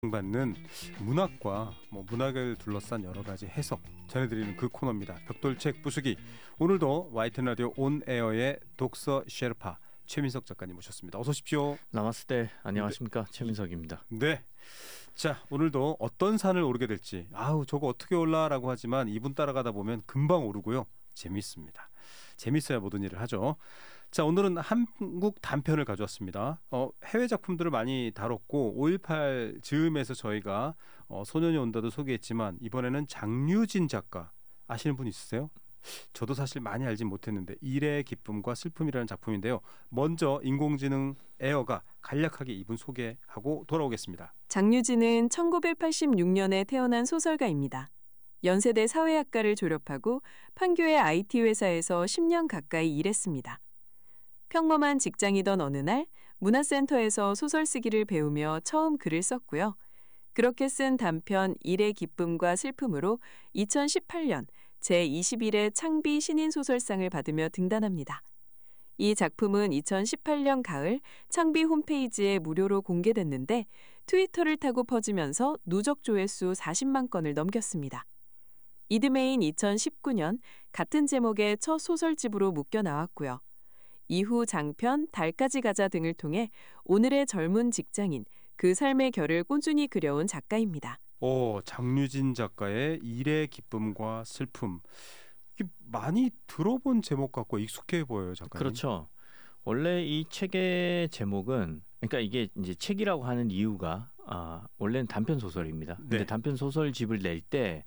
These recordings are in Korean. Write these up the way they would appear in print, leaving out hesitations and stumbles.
받는 문학과 문학을 둘러싼 여러 가지 해석 전해드리는 그 코너입니다. 벽돌책 부수기. 오늘도 YTN 라디오 온에어의 독서 셰르파 최민석 작가님 모셨습니다. 어서 오십시오. 나마스테. 안녕하십니까. 최민석입니다. 네. 자, 오늘도 어떤 산을 오르게 될지 저거 어떻게 올라라고 하지만 이분 따라가다 보면 금방 오르고요. 재밌습니다. 재밌어야 모든 일을 하죠. 자, 오늘은 한국 단편을 가져왔습니다. 해외 작품들을 많이 다뤘고 5.18 즈음에서 저희가 소년이 온다도 소개했지만 이번에는 장류진 작가 아시는 분 있으세요? 저도 사실 많이 알진 못했는데 일의 기쁨과 슬픔이라는 작품인데요. 먼저 인공지능 에어가 간략하게 이분 소개하고 돌아오겠습니다. 장류진은 1986년에 태어난 소설가입니다. 연세대 사회학과를 졸업하고 판교의 IT 회사에서 10년 가까이 일했습니다. 평범한 직장이던 어느 날 문화센터에서 소설 쓰기를 배우며 처음 글을 썼고요. 그렇게 쓴 단편 일의 기쁨과 슬픔으로 2018년 제21회 창비 신인소설상을 받으며 등단합니다. 이 작품은 2018년 가을 창비 홈페이지에 무료로 공개됐는데 트위터를 타고 퍼지면서 누적 조회수 40만 건을 넘겼습니다. 이듬해인 2019년 같은 제목의 첫 소설집으로 묶여 나왔고요. 이후 장편 달까지 가자 등을 통해 오늘의 젊은 직장인 그 삶의 결을 꾸준히 그려온 작가입니다. 장류진 작가의 일의 기쁨과 슬픔. 이게 많이 들어본 제목 같고 익숙해 보여요, 작가님. 그렇죠. 원래 이 책의 제목은 그러니까 이게 이제 책이라고 하는 이유가 원래는 단편 소설입니다. 네. 근데 단편 소설집을 낼 때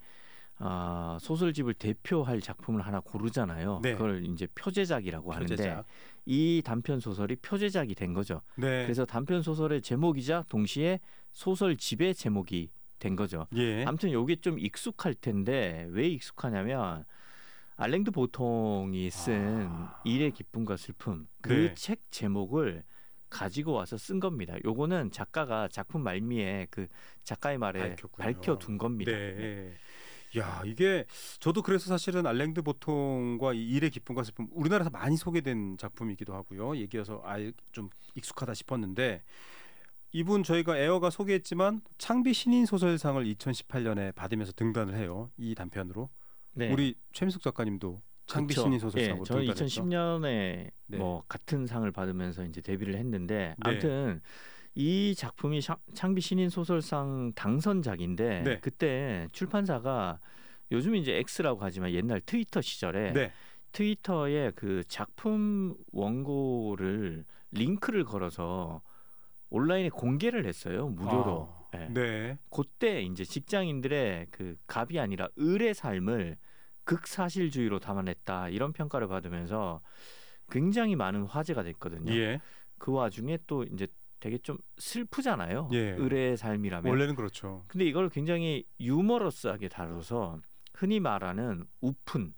소설집을 대표할 작품을 하나 고르잖아요. 네. 그걸 이제 표제작이라고 표제작. 하는데 이 단편 소설이 표제작이 된 거죠. 네. 그래서 단편 소설의 제목이자 동시에 소설집의 제목이 된 거죠. 예. 아무튼 이게 좀 익숙할 텐데 왜 익숙하냐면 알랭드 보통이 쓴 일의 기쁨과 슬픔 그 네. 책 제목을 가지고 와서 쓴 겁니다. 요거는 작가가 작품 말미에 그 작가의 말에 밝혀둔 겁니다. 네. 야, 이게 저도 그래서 사실은 알랭드 보통과 이 일의 기쁨과 슬픔 우리나라에서 많이 소개된 작품이기도 하고요. 얘기여서 좀 익숙하다 싶었는데 이분 저희가 에어가 소개했지만 창비 신인 소설상을 2018년에 받으면서 등단을 해요. 이 단편으로. 네. 우리 최민석 작가님도 창비 그렇죠. 신인 소설상으로 예, 저는 등단했죠. 2010년에 네. 같은 상을 받으면서 이제 데뷔를 했는데 네. 아무튼 이 작품이 창비 신인 소설상 당선작인데 네. 그때 출판사가 요즘 이제 X라고 하지만 옛날 트위터 시절에 네. 트위터에 그 작품 원고를 링크를 걸어서 온라인에 공개를 했어요. 무료로. 예. 네. 그때 이제 직장인들의 그 갑이 아니라 을의 삶을 극사실주의로 담아냈다 이런 평가를 받으면서 굉장히 많은 화제가 됐거든요. 예. 그 와중에 또 이제 되게 좀 슬프잖아요. 예. 을의 삶이라면. 원래는 그렇죠. 근데 이걸 굉장히 유머러스하게 다뤄서 흔히 말하는 우픈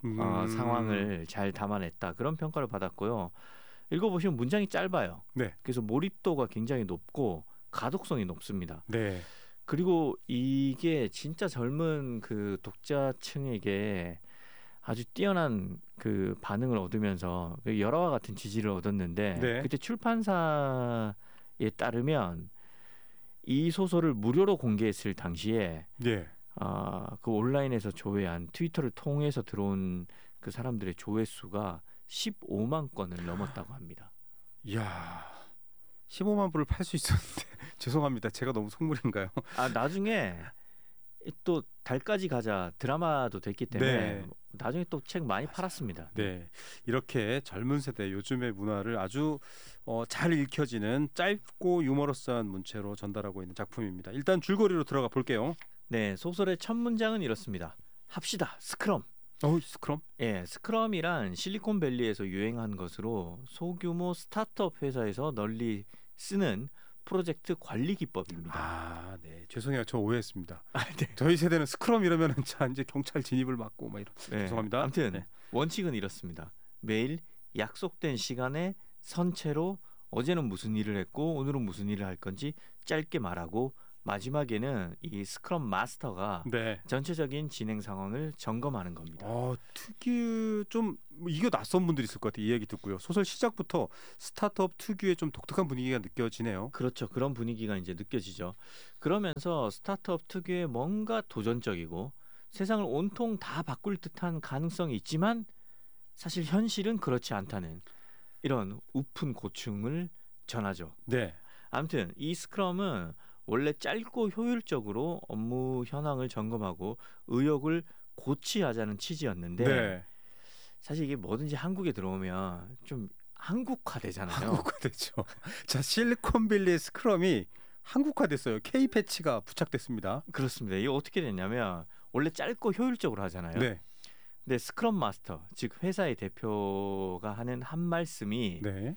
상황을 잘 담아냈다 그런 평가를 받았고요. 읽어보시면 문장이 짧아요. 네. 그래서 몰입도가 굉장히 높고 가독성이 높습니다. 네. 그리고 이게 진짜 젊은 그 독자층에게 아주 뛰어난 그 반응을 얻으면서 열화와 같은 지지를 얻었는데 네. 그때 출판사에 따르면 이 소설을 무료로 공개했을 당시에 네. 그 온라인에서 조회한 트위터를 통해서 들어온 그 사람들의 조회수가 15만 건을 넘었다고 합니다. 이야, 15만 부를 팔 수 있었는데 죄송합니다. 제가 너무 속물인가요? 나중에 또 달까지 가자 드라마도 됐기 때문에 네. 나중에 또 책 많이 팔았습니다. 네, 이렇게 젊은 세대 요즘의 문화를 아주 잘 읽혀지는 짧고 유머러스한 문체로 전달하고 있는 작품입니다. 일단 줄거리로 들어가 볼게요. 네, 소설의 첫 문장은 이렇습니다. 합시다, 스크럼. 스크럼? 예, 스크럼이란 실리콘밸리에서 유행한 것으로 소규모 스타트업 회사에서 널리 쓰는 프로젝트 관리 기법입니다. 네. 죄송해요. 저 오해했습니다. 네. 저희 세대는 스크럼 이러면은 이제 경찰 진입을 막고 막 이런. 네. 죄송합니다. 아무튼 네. 원칙은 이렇습니다. 매일 약속된 시간에 선체로 어제는 무슨 일을 했고 오늘은 무슨 일을 할 건지 짧게 말하고 마지막에는 이 스크럼 마스터가 네. 전체적인 진행 상황을 점검하는 겁니다. 특유 좀 이게 낯선 분들이 있을 것 같아요. 이 얘기 듣고요. 소설 시작부터 스타트업 특유의 좀 독특한 분위기가 느껴지네요. 그렇죠. 그런 분위기가 이제 느껴지죠. 그러면서 스타트업 특유의 뭔가 도전적이고 세상을 온통 다 바꿀 듯한 가능성이 있지만 사실 현실은 그렇지 않다는 이런 우픈 고충을 전하죠. 네. 아무튼 이 스크럼은 원래 짧고 효율적으로 업무 현황을 점검하고 의욕을 고취하자는 취지였는데 네. 사실 이게 뭐든지 한국에 들어오면 좀 한국화되잖아요. 한국화되죠. 자, 실리콘밸리의 스크럼이 한국화됐어요. K 패치가 부착됐습니다. 그렇습니다. 이게 어떻게 됐냐면 원래 짧고 효율적으로 하잖아요. 네. 근데 스크럼 마스터, 즉 회사의 대표가 하는 한 말씀이 네.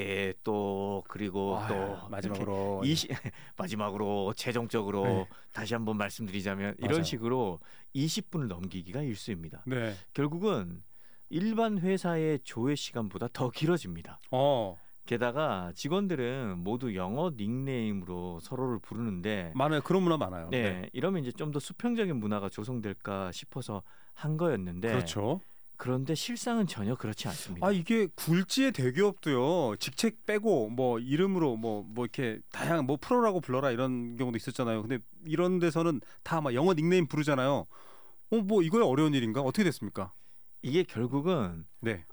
또 그리고 또 마지막으로 마지막으로 최종적으로 네. 다시 한번 말씀드리자면 맞아요. 이런 식으로 20분을 넘기기가 일쑤입니다. 네. 결국은 일반 회사의 조회 시간보다 더 길어집니다. 게다가 직원들은 모두 영어 닉네임으로 서로를 부르는데 많아요. 그런 문화 많아요. 네, 이러면 이제 좀 더 수평적인 문화가 조성될까 싶어서 한 거였는데 그렇죠. 그런데 실상은 전혀 그렇지 않습니다. 이게 굴지의 대기업도요. 직책 빼고 뭐 이름으로 뭐 이렇게 다양한 뭐 프로라고 불러라 이런 경우도 있었잖아요. 근데 이런 데서는 다 막 영어 닉네임 부르잖아요. 뭐 이거야 어려운 일인가? 어떻게 됐습니까? 이게 결국은 네.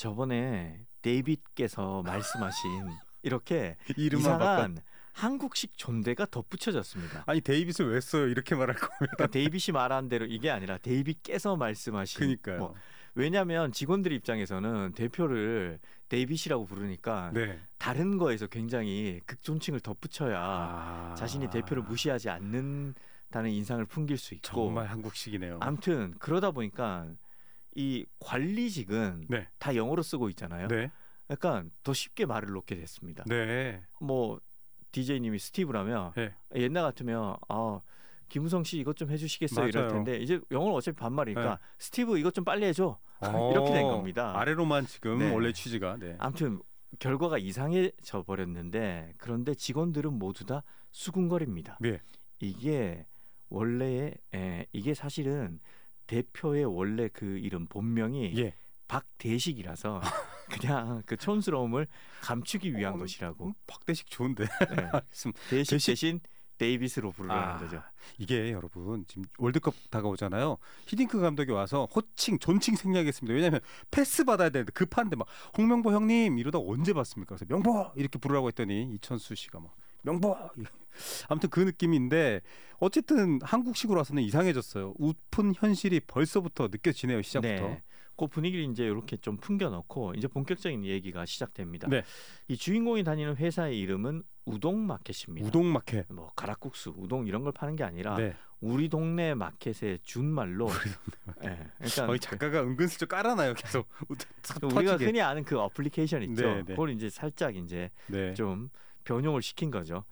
저번에 데이빗께서 말씀하신 이렇게 이름만 이상한 한국식 존대가 덧붙여졌습니다. 아니 데이빗을 왜 써요? 이렇게 말할 거면. 그러니까 데이빗이 말한 대로 이게 아니라 데이빗께서 말씀하신. 그러니까요. 왜냐하면 직원들 입장에서는 대표를 데이빗이라고 부르니까 네. 다른 거에서 굉장히 극존칭을 덧붙여야 자신이 대표를 무시하지 않는다는 인상을 풍길 수 있고. 정말 한국식이네요. 아무튼 그러다 보니까 이 관리직은 네. 다 영어로 쓰고 있잖아요. 네. 약간 더 쉽게 말을 놓게 됐습니다. 네. 뭐 DJ님이 스티브라면 네. 옛날 같으면 김우성 씨 이것 좀 해주시겠어요? 이럴 텐데 이제 영어는 어차피 반말이니까 네. 스티브 이것 좀 빨리 해줘. 이렇게 된 겁니다. 아래로만 지금 네. 원래 취지가. 네. 아무튼 결과가 이상해져 버렸는데 그런데 직원들은 모두 다 수군거립니다. 네. 이게 원래 이게 사실은 대표의 원래 그 이름 본명이 예. 박대식이라서 그냥 그 촌스러움을 감추기 위한 것이라고. 박대식 좋은데. 네. 대식 대신 데이빗으로 부르라는 거죠. 이게 여러분 지금 월드컵 다가오잖아요. 히딩크 감독이 와서 호칭, 존칭 생략했습니다. 왜냐하면 패스 받아야 되는데 급한데 막 홍명보 형님 이러다 언제 봤습니까? 그래서 명보 이렇게 부르라고 했더니 이천수 씨가 막 명보. 아무튼 그 느낌인데 어쨌든 한국식으로 와서는 이상해졌어요. 웃픈 현실이 벌써부터 느껴지네요. 시작부터. 네. 그 분위기를 이제 이렇게 좀 풍겨넣고 이제 본격적인 얘기가 시작됩니다. 네. 이 주인공이 다니는 회사의 이름은 우동 마켓입니다. 우동 마켓. 뭐 가락국수, 우동 이런 걸 파는 게 아니라 네. 우리 동네 마켓의 준말로. 네. 그러니까 작가가 은근슬쩍 깔아놔요. 계속. 우리가 흔히 아는 그 어플리케이션 있죠. 네, 네. 그걸 이제 살짝 이제 네. 좀 변형을 시킨 거죠.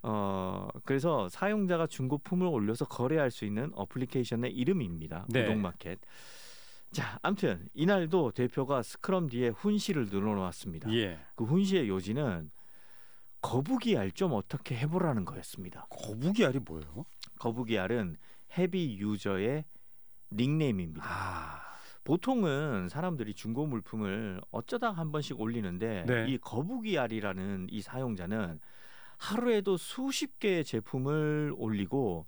그래서 사용자가 중고품을 올려서 거래할 수 있는 어플리케이션의 이름입니다. 네. 우동마켓. 자, 아무튼 이날도 대표가 스크럼 뒤에 훈시를 늘어놓았습니다. 예. 그 훈시의 요지는 거북이 알 좀 어떻게 해보라는 거였습니다. 거북이 알이 뭐예요? 거북이 알은 헤비 유저의 닉네임입니다. 보통은 사람들이 중고 물품을 어쩌다 한 번씩 올리는데 네. 이 거북이 알이라는 이 사용자는 하루에도 수십 개의 제품을 올리고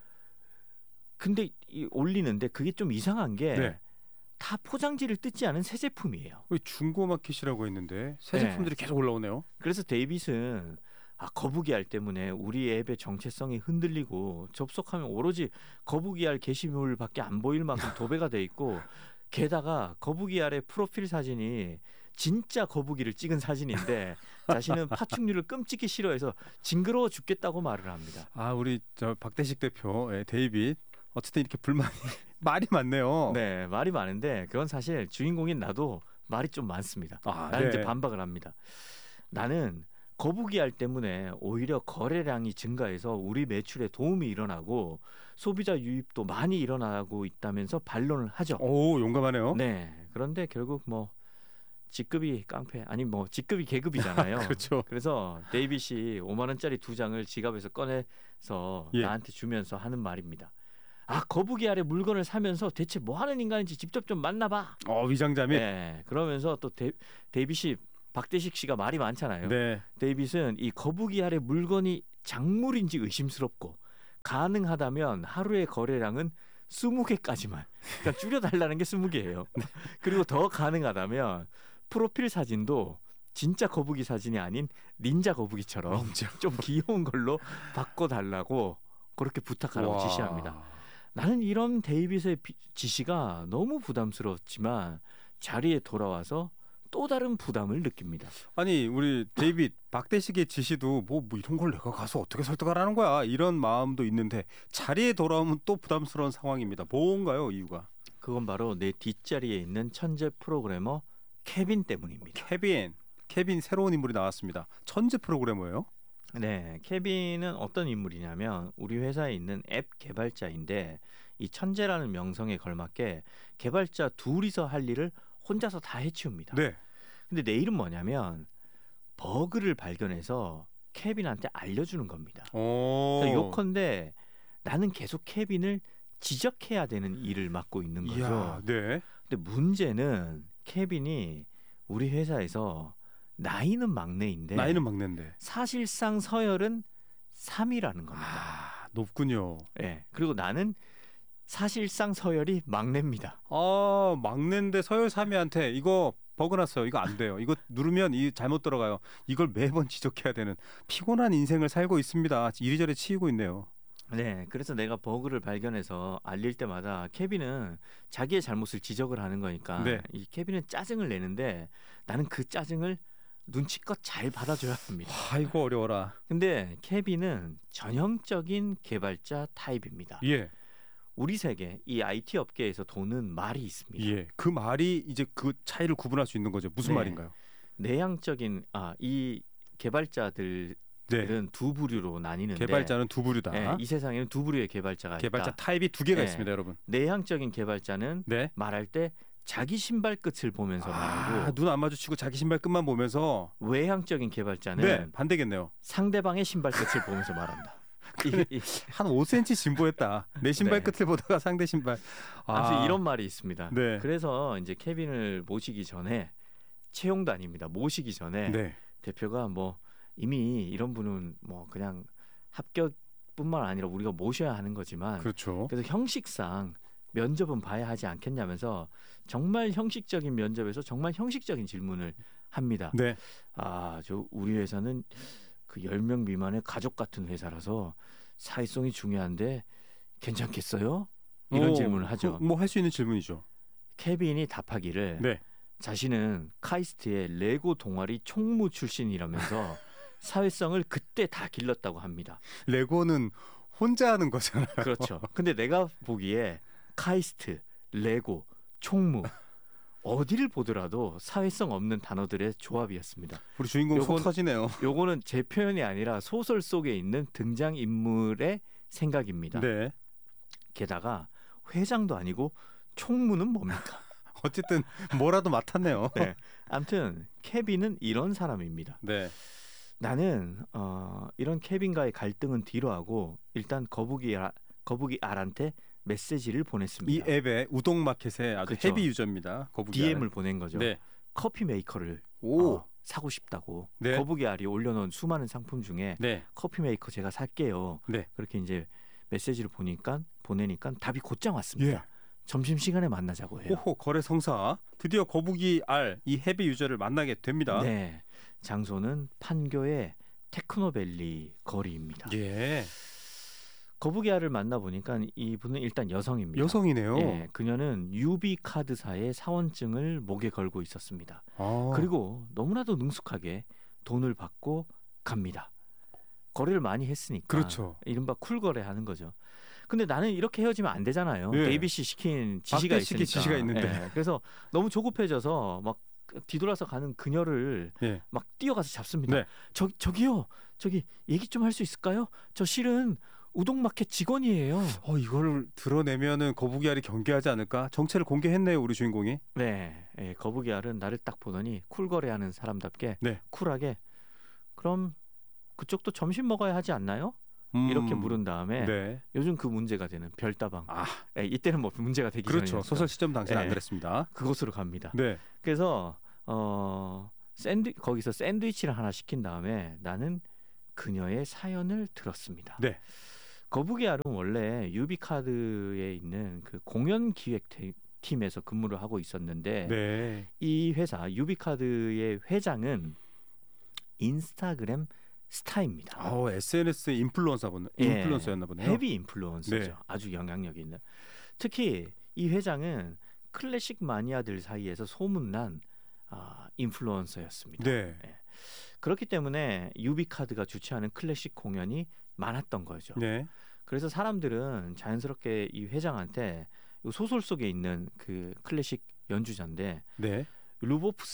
근데 올리는데 그게 좀 이상한 게 다 포장지를 뜯지 않은 새 제품이에요. 왜 중고 마켓이라고 했는데 새 네. 제품들이 계속 올라오네요. 그래서 데이빗은 거북이 알 때문에 우리 앱의 정체성이 흔들리고 접속하면 오로지 거북이 알 게시물밖에 안 보일 만큼 도배가 돼 있고 게다가 거북이 알의 프로필 사진이 진짜 거북이를 찍은 사진인데 자신은 파충류를 끔찍이 싫어해서 징그러워 죽겠다고 말을 합니다. 우리 저 박대식 대표 데이빗 어쨌든 이렇게 불만이 말이 많네요. 네, 말이 많은데 그건 사실 주인공인 나도 말이 좀 많습니다. 나는 이제 반박을 합니다. 나는 거북이 알 때문에 오히려 거래량이 증가해서 우리 매출에 도움이 일어나고 소비자 유입도 많이 일어나고 있다면서 반론을 하죠. 오, 용감하네요. 네, 그런데 결국 뭐 직급이 깡패 아니 뭐 직급이 계급이잖아요. 그렇죠. 그래서 데이빗이 5만 원짜리 2장을 지갑에서 꺼내서 예. 나한테 주면서 하는 말입니다. 아 거북이 알의 물건을 사면서 대체 뭐 하는 인간인지 직접 좀 만나봐. 위장자 및. 네, 그러면서 또 데이빗이 박대식 씨가 말이 많잖아요. 네. 데이빗은 이 거북이 알의 물건이 작물인지 의심스럽고 가능하다면 하루의 거래량은 20개까지만. 그러니까 줄여달라는 게 20개예요. 그리고 더 가능하다면 프로필 사진도 진짜 거북이 사진이 아닌 닌자 거북이처럼 좀 귀여운 걸로 바꿔달라고 그렇게 부탁하라고 와. 지시합니다. 나는 이런 데이빗의 지시가 너무 부담스러웠지만 자리에 돌아와서 또 다른 부담을 느낍니다. 아니 우리 데이빗 박대식의 지시도 뭐 이런 걸 내가 가서 어떻게 설득하라는 거야 이런 마음도 있는데 자리에 돌아오면 또 부담스러운 상황입니다. 뭔가요 이유가? 그건 바로 내 뒷자리에 있는 천재 프로그래머 케빈 때문입니다. 케빈 새로운 인물이 나왔습니다. 천재 프로그래머예요? 네, 케빈은 어떤 인물이냐면 우리 회사에 있는 앱 개발자인데 이 천재라는 명성에 걸맞게 개발자 둘이서 할 일을 혼자서 다 해치웁니다. 네. 근데 내 일은 뭐냐면 버그를 발견해서 케빈한테 알려주는 겁니다. 그러니까 요컨대 나는 계속 케빈을 지적해야 되는 일을 맡고 있는 거죠. 이야, 네. 근데 문제는 케빈이 우리 회사에서 나이는 막내인데 사실상 서열은 3위라는 겁니다. 높군요. 네, 그리고 나는 사실상 서열이 막내입니다. 막내인데 서열 3위한테 이거 버그 났어요. 이거 안 돼요. 이거 누르면 이 잘못 들어가요. 이걸 매번 지적해야 되는 피곤한 인생을 살고 있습니다. 이리저리 치이고 있네요. 네, 그래서 내가 버그를 발견해서 알릴 때마다 케빈은 자기의 잘못을 지적을 하는 거니까 네. 이 케빈은 짜증을 내는데 나는 그 짜증을 눈치껏 잘 받아줘야 합니다. 아이고 어려워라. 근데 케빈은 전형적인 개발자 타입입니다. 예. 우리 세계 이 IT 업계에서 도는 말이 있습니다. 예. 그 말이 이제 그 차이를 구분할 수 있는 거죠. 무슨 네. 말인가요? 내향적인 이 개발자들은 두 부류로 나뉘는데 개발자는 두 부류다. 네, 이 세상에는 두 부류의 개발자가 개발자 있다. 타입이 두 개가 네. 있습니다, 여러분. 내향적인 개발자는 네. 말할 때 자기 신발 끝을 보면서 말하고 눈 안 마주치고 자기 신발 끝만 보면서 외향적인 개발자는 네, 반대겠네요. 상대방의 신발 끝을 보면서 말한다. 한 5cm 진보했다. 내 신발 네. 끝을 보다가 상대 신발. 아무튼 이런 말이 있습니다. 네. 그래서 이제 케빈을 모시기 전에 채용도 아닙니다. 모시기 전에 네. 대표가 뭐 이미 이런 분은 뭐 그냥 합격뿐만 아니라 우리가 모셔야 하는 거지만 그렇죠. 그래서 형식상 면접은 봐야 하지 않겠냐면서 정말 형식적인 면접에서 정말 형식적인 질문을 합니다. 네. 저 우리 회사는 그 10명 미만의 가족 같은 회사라서 사회성이 중요한데 괜찮겠어요? 이런 질문을 하죠. 뭐 할 수 있는 질문이죠. 케빈이 답하기를 네. 자신은 카이스트의 레고 동아리 총무 출신이라면서 사회성을 그때 다 길렀다고 합니다. 레고는 혼자 하는 거잖아요. 그렇죠. 근데 내가 보기에 카이스트, 레고, 총무 어디를 보더라도 사회성 없는 단어들의 조합이었습니다. 우리 주인공 속 터지네요. 요거는 제 표현이 아니라 소설 속에 있는 등장 인물의 생각입니다. 네. 게다가 회장도 아니고 총무는 뭡니까? 어쨌든 뭐라도 맡았네요. 네. 아무튼 케빈은 이런 사람입니다. 네. 나는 이런 케빈과의 갈등은 뒤로하고 일단 거북이 알한테 메시지를 보냈습니다. 이 앱의 우동마켓의 아주 그렇죠. 헤비 유저입니다. 거북이 DM을 보낸 거죠. 네. 커피 메이커를 사고 싶다고. 네. 거북이 알이 올려놓은 수많은 상품 중에 네. 커피 메이커 제가 살게요. 네. 그렇게 이제 메시지를 보내니까 답이 곧장 왔습니다. 예. 점심 시간에 만나자고 해요. 호호 거래 성사. 드디어 거북이 알 이 헤비 유저를 만나게 됩니다. 네. 장소는 판교의 테크노밸리 거리입니다. 예. 거북이 알을 만나보니까 이분은 일단 여성입니다. 여성이네요. 예, 그녀는 UB 카드사의 사원증을 목에 걸고 있었습니다. 그리고 너무나도 능숙하게 돈을 받고 갑니다. 거래를 많이 했으니까. 그렇죠. 이른바 쿨 거래하는 거죠. 근데 나는 이렇게 헤어지면 안 되잖아요. 예. 데이빗이 시킨 지시가 있으니까. 지시가 있는데. 예, 그래서 너무 조급해져서 막 뒤돌아서 가는 그녀를 예. 막 뛰어가서 잡습니다. 네. 저기요. 저기 얘기 좀 할 수 있을까요? 저 실은 우동마켓 직원이에요. 이걸 드러내면은 거북이알이 경계하지 않을까? 정체를 공개했네요, 우리 주인공이. 네, 예, 거북이알은 나를 딱 보더니 쿨거래하는 사람답게 네. 쿨하게 그럼 그쪽도 점심 먹어야 하지 않나요? 이렇게 물은 다음에 네. 요즘 그 문제가 되는 별다방. 아, 이때는 뭐 문제가 되기 그렇죠. 전이었어요. 소설 시점 당시는 안 네. 그랬습니다. 그곳으로 갑니다. 네. 그래서 거기서 샌드위치를 하나 시킨 다음에 나는 그녀의 사연을 들었습니다. 네. 거북이알은 원래 유비카드에 있는 그 공연 기획팀에서 근무를 하고 있었는데 네. 이 회사 유비카드의 회장은 인스타그램 스타입니다. SNS 인플루언서였나 보네요. 헤비 인플루언서죠. 네. 아주 영향력이 있는. 특히 이 회장은 클래식 마니아들 사이에서 소문난 인플루언서였습니다. 네. 그렇기 때문에 유비카드가 주최하는 클래식 공연이 많았던 거죠. 네. 그래서 사람들은 자연스럽게 이 회장한테 이 소설 속에 있는 그 클래식 연주자인데 네. 루보프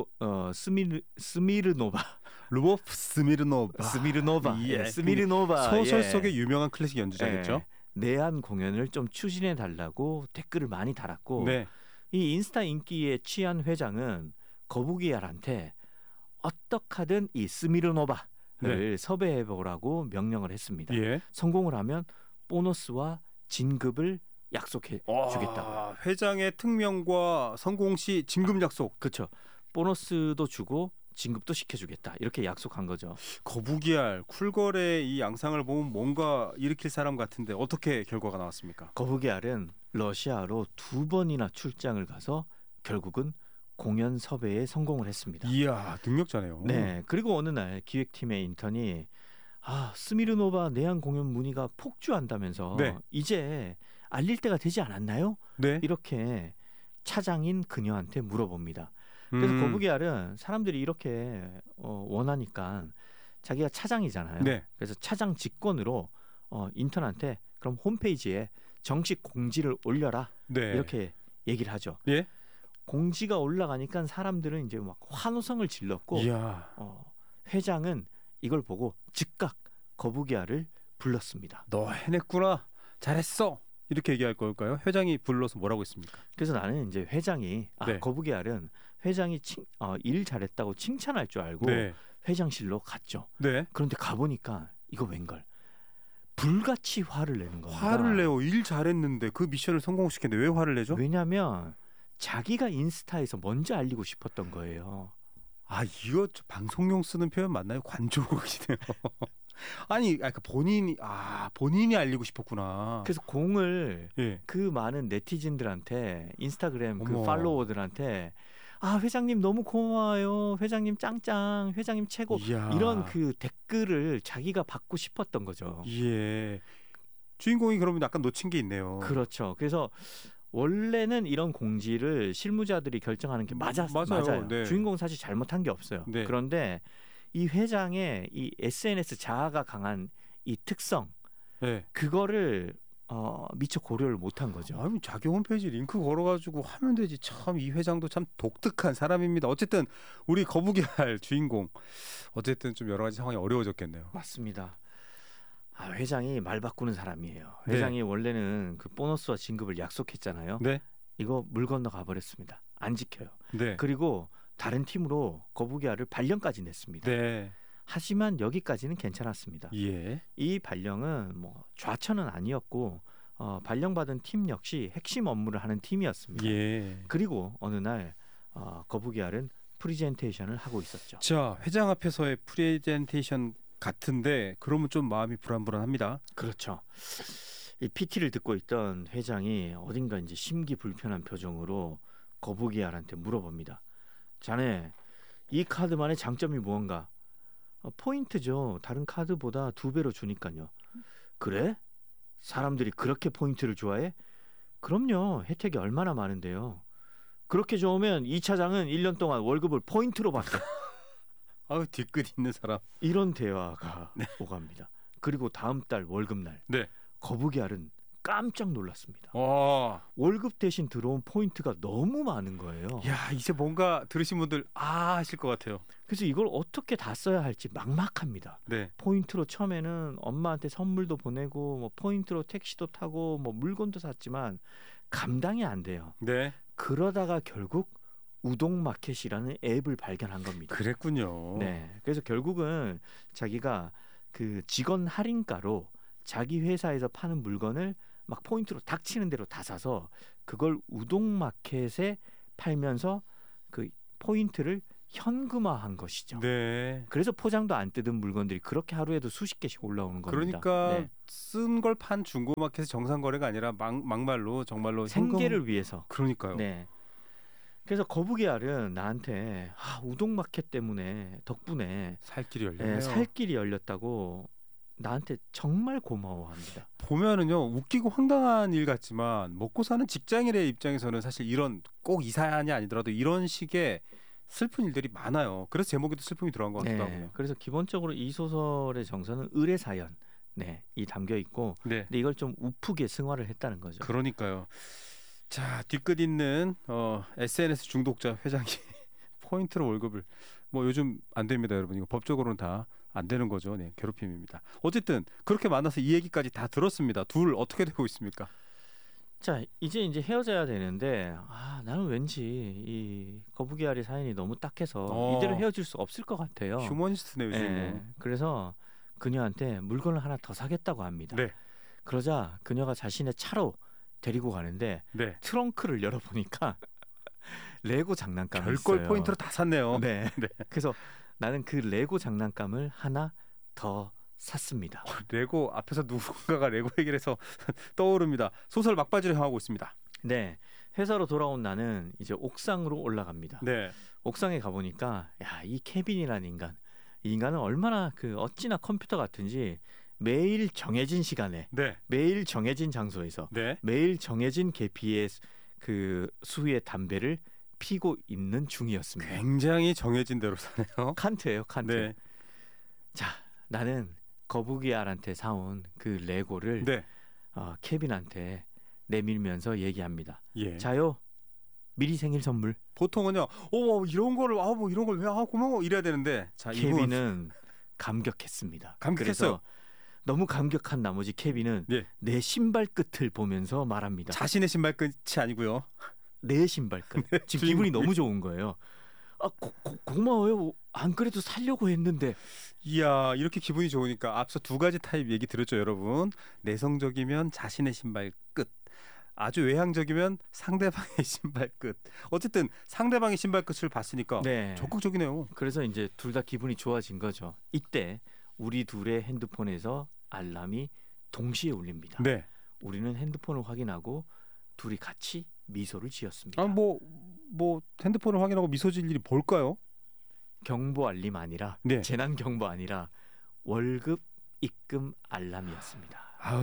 스미르노바 루보프 스미르노바. 예. 스미르노바 소설 예. 속의 유명한 클래식 연주자겠죠. 예. 내한 공연을 좀 추진해 달라고 댓글을 많이 달았고 네. 이 인스타 인기에 취한 회장은 거북이알한테 어떻게든 이 스미르노바를 섭외해 보라고 명령을 했습니다. 예. 성공을 하면 보너스와 진급을 약속해 주겠다고. 회장의 특명과 성공 시 진급 약속. 그렇죠. 보너스도 주고 진급도 시켜주겠다. 이렇게 약속한 거죠. 거북이알 쿨거래 이 양상을 보면 뭔가 일으킬 사람 같은데 어떻게 결과가 나왔습니까? 거북이알은 러시아로 2번이나 출장을 가서 결국은 공연 섭외에 성공을 했습니다. 이야, 능력자네요. 네. 그리고 어느 날 기획팀의 인턴이 스미르노바 내한 공연 문의가 폭주한다면서 네. 이제 알릴 때가 되지 않았나요? 네. 이렇게 차장인 그녀한테 물어봅니다. 그래서 거북이알은 사람들이 이렇게 원하니까 자기가 차장이잖아요. 네. 그래서 차장 직권으로 인턴한테 그럼 홈페이지에 정식 공지를 올려라. 네. 이렇게 얘기를 하죠. 예. 공지가 올라가니까 사람들은 이제 막 환호성을 질렀고 이야. 회장은 이걸 보고 즉각 거북이알을 불렀습니다. 너 해냈구나. 잘했어. 이렇게 얘기할 걸까요? 회장이 불러서 뭐라고 했습니까? 그래서 나는 이제 회장이 네. 거북이알은 회장이 일 잘했다고 칭찬할 줄 알고 네. 회장실로 갔죠. 네. 그런데 가보니까 이거 웬걸 불같이 화를 내는 겁니다. 화를 내요. 일 잘했는데 그 미션을 성공시켰는데 왜 화를 내죠? 왜냐하면 자기가 인스타에서 먼저 알리고 싶었던 거예요. 이거 방송용 쓰는 표현 맞나요? 관조국이네요. 아니, 본인이 알리고 싶었구나. 그래서 공을 예. 그 많은 네티즌들한테 인스타그램 그 어머. 팔로워들한테 회장님 너무 고마워요. 회장님 짱짱. 회장님 최고. 이야. 이런 그 댓글을 자기가 받고 싶었던 거죠. 예. 주인공이 그러면 약간 놓친 게 있네요. 그렇죠. 그래서 원래는 이런 공지를 실무자들이 결정하는 게 맞아요. 네. 주인공 사실 잘못한 게 없어요. 네. 그런데 이 회장의 이 SNS 자아가 강한 이 특성 네. 그거를 미처 고려를 못한 거죠. 자기 홈페이지 링크 걸어가지고 하면 되지. 참 이 회장도 참 독특한 사람입니다. 어쨌든 우리 거북이알 주인공 어쨌든 좀 여러 가지 상황이 어려워졌겠네요. 맞습니다. 회장이 말 바꾸는 사람이에요. 네. 회장이 원래는 그 보너스와 진급을 약속했잖아요. 네. 이거 물 건너 가버렸습니다. 안 지켜요. 네. 그리고 다른 팀으로 거북이알을 발령까지 냈습니다. 네. 하지만 여기까지는 괜찮았습니다. 예. 이 발령은 뭐 좌천은 아니었고 발령받은 팀 역시 핵심 업무를 하는 팀이었습니다. 예. 그리고 어느 날 거북이알은 프리젠테이션을 하고 있었죠. 자, 회장 앞에서의 프레젠테이션 같은데 그러면 좀 마음이 불안불안합니다. 그렇죠. 이 PT를 듣고 있던 회장이 어딘가 이제 심기불편한 표정으로 거북이알한테 물어봅니다. 자네 이 카드만의 장점이 무언가? 포인트죠. 다른 카드보다 2배로 주니까요. 그래? 사람들이 그렇게 포인트를 좋아해? 그럼요. 혜택이 얼마나 많은데요. 그렇게 좋으면 이 차장은 1년 동안 월급을 포인트로 받게. 뒤끝 있는 사람. 이런 대화가 오갑니다. 그리고 다음 달 월급날 네. 거북이알은 깜짝 놀랐습니다. 와, 월급 대신 들어온 포인트가 너무 많은 거예요. 야 이제 뭔가 들으신 분들 하실 것 같아요. 그래서 이걸 어떻게 다 써야 할지 막막합니다. 네, 포인트로 처음에는 엄마한테 선물도 보내고 뭐 포인트로 택시도 타고 뭐 물건도 샀지만 감당이 안 돼요. 네, 그러다가 결국 우동마켓이라는 앱을 발견한 겁니다. 그랬군요. 네, 그래서 결국은 자기가 그 직원 할인가로 자기 회사에서 파는 물건을 막 포인트로 닥치는 대로 다 사서 그걸 우동마켓에 팔면서 그 포인트를 현금화한 것이죠. 네. 그래서 포장도 안 뜯은 물건들이 그렇게 하루에도 수십 개씩 올라오는 겁니다. 그러니까 네. 쓴 걸 판 중고마켓에서 정상 거래가 아니라 막말로 정말로 생계를 현금... 위해서. 그러니까요. 네. 그래서 거북이알은 나한테 우동마켓 때문에 덕분에 살 길이 열렸네요. 살 길이 열렸다고 나한테 정말 고마워합니다. 보면은요 웃기고 황당한 일 같지만 먹고 사는 직장인의 입장에서는 사실 이런 꼭 이 사안이 아니더라도 이런 식의 슬픈 일들이 많아요. 그래서 제목에도 슬픔이 들어간 것 같기도 하고요. 그래서 기본적으로 이 소설의 정서는 의뢰 사연 이 담겨 있고 네. 근데 이걸 좀 우프게 승화를 했다는 거죠. 그러니까요. 자 뒤끝 있는 SNS 중독자 회장이 포인트로 월급을 뭐 요즘 안 됩니다, 여러분. 이거 법적으로는 다 안 되는 거죠. 네, 괴롭힘입니다. 어쨌든 그렇게 만나서 이 얘기까지 다 들었습니다. 둘 어떻게 되고 있습니까? 자 이제 헤어져야 되는데 나는 왠지 이 거북이알이 사연이 너무 딱해서 이대로 헤어질 수 없을 것 같아요. 휴머니스트네요, 주인공. 그래서 그녀한테 물건을 하나 더 사겠다고 합니다. 네. 그러자 그녀가 자신의 차로 데리고 가는데 네. 트렁크를 열어보니까 레고 장난감이 별걸 있어요. 포인트로 다 샀네요. 네. 네. 그래서 나는 그 레고 장난감을 하나 더 샀습니다. 레고 앞에서 누군가가 레고 얘기를 해서 떠오릅니다. 소설 막바지를 향하고 있습니다. 네. 회사로 돌아온 나는 이제 옥상으로 올라갑니다. 네. 옥상에 가보니까 이 케빈이라는 이 인간은 얼마나 어찌나 컴퓨터 같은지 매일 정해진 시간에 네. 매일 정해진 장소에서 네. 매일 정해진 계피의 그 수위의 담배를 피고 있는 중이었습니다. 굉장히 정해진 대로 사네요. 칸트예요, 칸트. 네. 자, 나는 거북이알한테 사온 그 레고를 네. 케빈한테 내밀면서 얘기합니다. 예. 자요, 미리 생일 선물. 보통은요, 이런 거를 뭐 이런 걸 왜 고마워 이래야 되는데, 자 케빈은 감격했습니다. 감격했어요. 그래서 너무 감격한 나머지 케빈은 예. 내 신발 끝을 보면서 말합니다. 자신의 신발 끝이 아니고요. 내 신발 끝. 지금 기분이 너무 좋은 거예요. 고마워요. 안 그래도 살려고 했는데. 이야, 이렇게 기분이 좋으니까 앞서 두 가지 타입 얘기 들었죠, 여러분. 내성적이면 자신의 신발 끝. 아주 외향적이면 상대방의 신발 끝. 어쨌든 상대방의 신발 끝을 봤으니까 적극적이네요. 그래서 이제 둘 다 기분이 좋아진 거죠. 이때 우리 둘의 핸드폰에서 알람이 동시에 울립니다. 네. 우리는 핸드폰을 확인하고 둘이 같이 미소를 지었습니다. 뭐 핸드폰을 확인하고 미소 지을 일이 뭘까요? 경보 알림 아니라 재난 경보 아니라 월급 입금 알람이었습니다.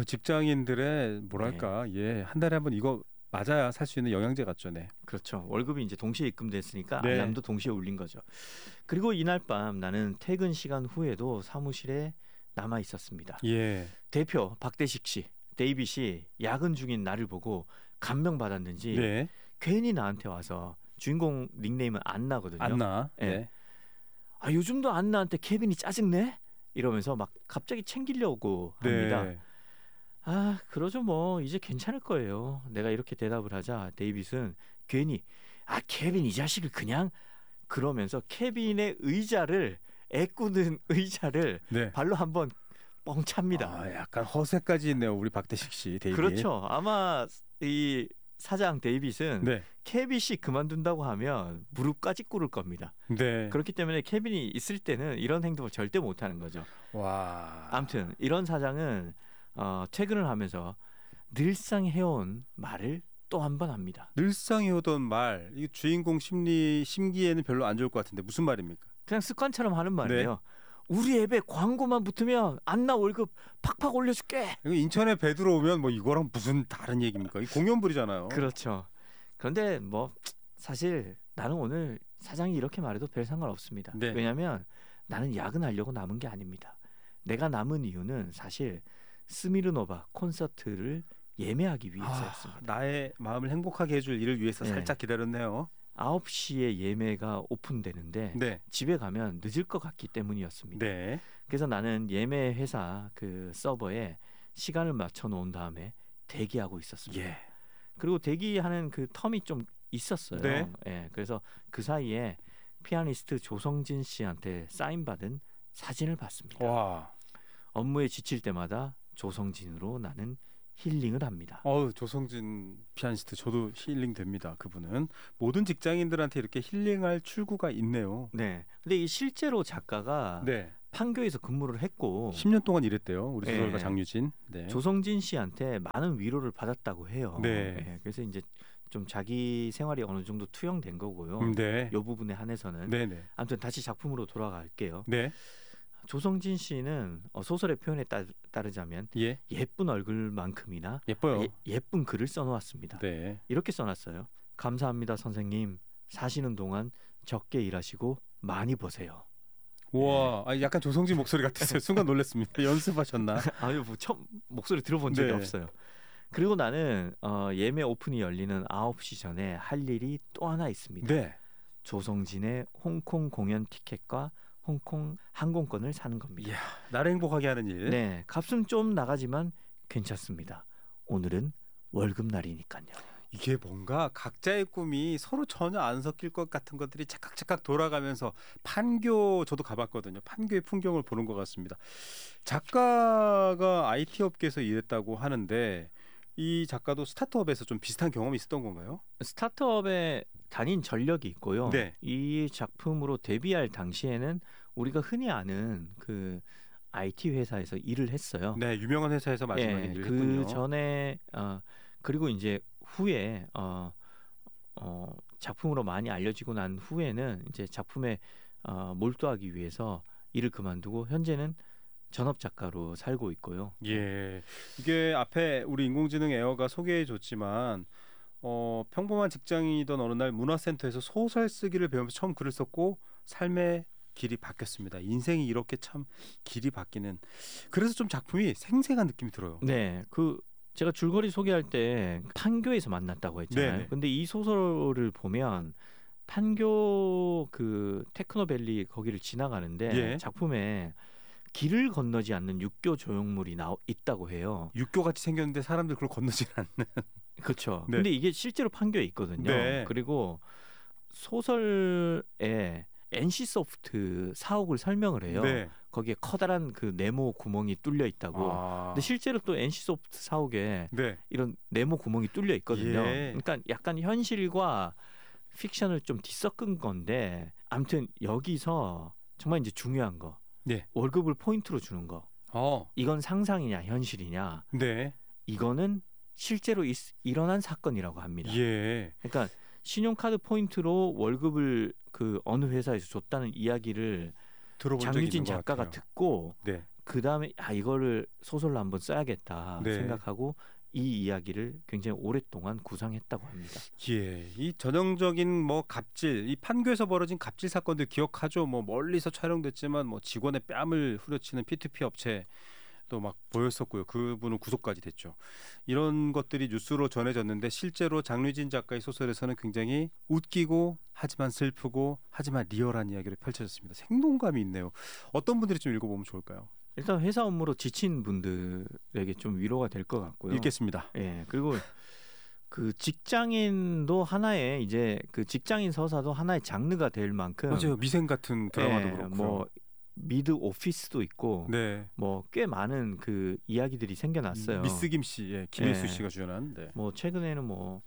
직장인들의 뭐랄까 한 달에 한 번 이거 맞아야 살 수 있는 영양제 같죠. 네. 그렇죠. 월급이 이제 동시에 입금됐으니까 알람도 동시에 울린 거죠. 그리고 이날 밤 나는 퇴근 시간 후에도 사무실에 남아 있었습니다. 예. 대표 박대식 씨, 데이빗이 야근 중인 나를 보고 감명받았는지 괜히 나한테 와서 주인공 닉네임은 안나거든요. 안나. 네. 요즘도 안나한테 케빈이 짜증내? 이러면서 막 갑자기 챙기려고 합니다. 그러죠 뭐 이제 괜찮을 거예요. 내가 이렇게 대답을 하자 데이빗은 괜히 케빈 이 자식을 그냥 그러면서 케빈의 의자를 애꾸는 의자를 발로 한번 뻥 찹니다. 약간 허세까지 있네요. 우리 박대식 씨 데이빗. 그렇죠. 아마 이 사장 데이빗은 케빈이 그만둔다고 하면 무릎까지 꿇을 겁니다. 그렇기 때문에 케빈이 있을 때는 이런 행동을 절대 못하는 거죠. 와. 아무튼 이런 사장은 퇴근을 하면서 늘상 해온 말을 또 한 번 합니다. 늘상 해오던 말, 이 주인공 심기에는 별로 안 좋을 것 같은데 무슨 말입니까? 그냥 습관처럼 하는 말이에요. 우리 앱에 광고만 붙으면 안나 월급 팍팍 올려줄게. 인천에 배 들어오면 뭐 이거랑 무슨 다른 얘기입니까? 이 공연불이잖아요. 그렇죠. 그런데 뭐 사실 나는 오늘 사장이 이렇게 말해도 별 상관없습니다. 왜냐하면 나는 야근하려고 남은 게 아닙니다. 내가 남은 이유는 사실 스미르노바 콘서트를 예매하기 위해서였습니다. 나의 마음을 행복하게 해줄 일을 위해서 네. 살짝 기다렸네요. 9시에 예매가 오픈되는데 네. 집에 가면 늦을 것 같기 때문이었습니다. 네. 그래서 나는 예매 회사 그 서버에 시간을 맞춰 놓은 다음에 대기하고 있었습니다. 예. 그리고 대기하는 그 텀이 좀 있었어요. 네. 예, 그래서 그 사이에 피아니스트 조성진 씨한테 사인받은 사진을 봤습니다. 와. 업무에 지칠 때마다 조성진으로 나는 힐링을 합니다. 조성진 피아니스트 저도 힐링 됩니다. 그분은 모든 직장인들한테 이렇게 힐링할 출구가 있네요. 네. 근데 이 실제로 작가가 네. 판교에서 근무를 했고 10년 동안 일했대요. 우리 네. 소설가 장유진. 네. 조성진 씨한테 많은 위로를 받았다고 해요. 네. 예, 그래서 이제 좀 자기 생활이 어느 정도 투영된 거고요. 네. 이 부분에 한해서는 네, 네. 아무튼 다시 작품으로 돌아갈게요. 네. 조성진 씨는 소설의 표현에 따르자면 예. 예쁜 얼굴만큼이나 예뻐요. 예쁜 글을 써놓았습니다. 네. 이렇게 써놨어요. 감사합니다 선생님. 사시는 동안 적게 일하시고 많이 버세요. 와, 약간 조성진 목소리 같았어요. 순간 놀랐습니다. 연습하셨나? 아유, 뭐 처음 목소리 들어본 적이 네. 없어요. 그리고 나는 예매 오픈이 열리는 9시 전에 할 일이 또 하나 있습니다. 네. 조성진의 홍콩 공연 티켓과 홍콩 항공권을 사는 겁니다. 이야, 나를 행복하게 하는 일. 네, 값은 좀 나가지만 괜찮습니다. 오늘은 월급 날이니까요. 이게 뭔가 각자의 꿈이 서로 전혀 안 섞일 것 같은 것들이 착각착각 돌아가면서 판교 저도 가봤거든요. 판교의 풍경을 보는 것 같습니다. 작가가 IT 업계에서 일했다고 하는데 이 작가도 스타트업에서 좀 비슷한 경험이 있었던 건가요? 스타트업에 다닌 전력이 있고요. 네. 이 작품으로 데뷔할 당시에는 우리가 흔히 아는 그 IT 회사에서 일을 했어요. 네, 유명한 회사에서 마지막에 일을 그 했군요. 전에 그리고 이제 후에 작품으로 많이 알려지고 난 후에는 이제 작품에 몰두하기 위해서 일을 그만두고 현재는 전업 작가로 살고 있고요. 예, 이게 앞에 우리 인공지능 에어가 소개해줬지만 평범한 직장인이던 어느 날 문화센터에서 소설 쓰기를 배우면서 처음 글을 썼고 삶의 길이 바뀌었습니다. 인생이 이렇게 참 길이 바뀌는. 그래서 좀 작품이 생생한 느낌이 들어요. 네, 그 제가 줄거리 소개할 때 판교에서 만났다고 했잖아요. 네네. 근데 이 소설을 보면 판교 그 테크노밸리 거기를 지나가는데 예. 작품에 길을 건너지 않는 육교 조형물이 있다고 해요. 육교 같이 생겼는데 사람들 그걸 건너지 않는. 그렇죠. 네. 근데 이게 실제로 판교에 있거든요. 네. 그리고 소설에 NC소프트 사옥을 설명을 해요. 네. 거기에 커다란 그 네모 구멍이 뚫려 있다고. 근데 실제로 또 NC소프트 사옥에 네. 이런 네모 구멍이 뚫려 있거든요. 예. 그러니까 약간 현실과 픽션을 좀 뒤섞은 건데, 아무튼 여기서 정말 이제 중요한 거, 네. 월급을 포인트로 주는 거. 이건 상상이냐 현실이냐? 네. 이거는 실제로 일어난 사건이라고 합니다. 예. 그러니까 신용카드 포인트로 월급을 그 어느 회사에서 줬다는 이야기를 들어본 적이 장유진 있는 것 작가가 같아요. 듣고 네. 그 다음에 이거를 소설로 한번 써야겠다 네. 생각하고 이 이야기를 굉장히 오랫동안 구상했다고 합니다. 예, 이 전형적인 뭐 갑질, 이 판교에서 벌어진 갑질 사건들 기억하죠. 뭐 멀리서 촬영됐지만 뭐 직원의 뺨을 후려치는 P2P 업체 또 막 보였었고요. 그분은 구속까지 됐죠. 이런 것들이 뉴스로 전해졌는데 실제로 장유진 작가의 소설에서는 굉장히 웃기고 하지만 슬프고 하지만 리얼한 이야기를 펼쳐졌습니다. 생동감이 있네요. 어떤 분들이 좀 읽어보면 좋을까요? 일단 회사 업무로 지친 분들에게 좀 위로가 될 것 같고요. 읽겠습니다. 예, 그리고 그 직장인도 하나의 이제 그 직장인 서사도 하나의 장르가 될 만큼 맞아요. 미생 같은 드라마도 예, 그렇고. 뭐 미드 오피스도 있고 네. 뭐 꽤 많은 그 이야기들이 생겨났어요. 미스 김씨, 예, 김일수 예. 씨가 주연한. 네. 뭐 최근에는 뭐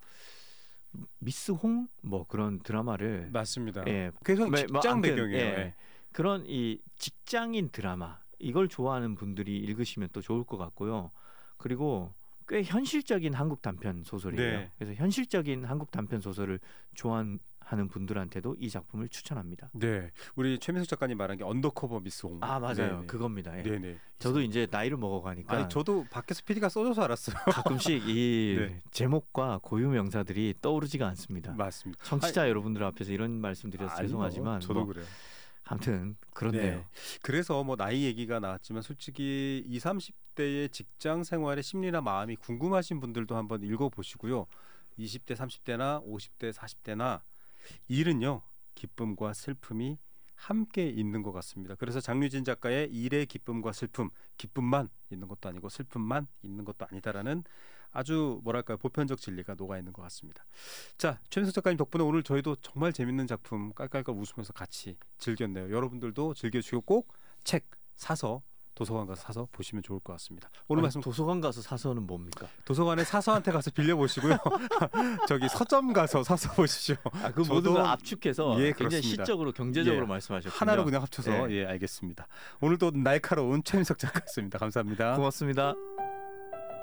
미스 홍 뭐 그런 드라마를 맞습니다. 예, 계속 뭐 직장 아무튼, 배경이에요. 예. 예. 그런 이 직장인 드라마 이걸 좋아하는 분들이 읽으시면 또 좋을 것 같고요. 그리고 꽤 현실적인 한국 단편 소설이에요. 네. 그래서 현실적인 한국 단편 소설을 좋아하는 분들한테도 이 작품을 추천합니다. 네, 우리 최민석 작가님 말한 게 언더커버 미스 홍. 아 맞아요, 네네. 그겁니다. 예. 네네. 저도 이제 나이를 먹어가니까 아니 저도 밖에서 PD가 써줘서 알았어요. 가끔씩 이 네. 제목과 고유 명사들이 떠오르지가 않습니다. 맞습니다. 청취자 여러분들 앞에서 이런 말씀드려서 아니, 죄송하지만 저도 뭐 그래요. 아무튼 그렇네요. 네. 그래서 뭐 나이 얘기가 나왔지만 솔직히 20, 30대의 직장 생활의 심리나 마음이 궁금하신 분들도 한번 읽어보시고요. 20대, 30대나 50대, 40대나 일은요. 기쁨과 슬픔이 함께 있는 것 같습니다. 그래서 장유진 작가의 일의 기쁨과 슬픔, 기쁨만 있는 것도 아니고 슬픔만 있는 것도 아니다라는 아주 뭐랄까요 보편적 진리가 녹아 있는 것 같습니다. 자, 최민석 작가님 덕분에 오늘 저희도 정말 재밌는 작품 깔깔깔 웃으면서 같이 즐겼네요. 여러분들도 즐겨주시고 꼭 책 사서 도서관 가서 사서 보시면 좋을 것 같습니다. 오늘 말씀 도서관 가서 사서는 뭡니까? 도서관에 사서한테 가서 빌려보시고요. 저기 서점 가서 사서 보시죠. 그 모든 저도- 걸 압축해서 예, 굉장히 그렇습니다. 시적으로 경제적으로 예. 말씀하셨군요. 하나로 그냥 합쳐서 예. 예 알겠습니다. 오늘도 날카로운 최민석 작가였습니다. 감사합니다. 고맙습니다.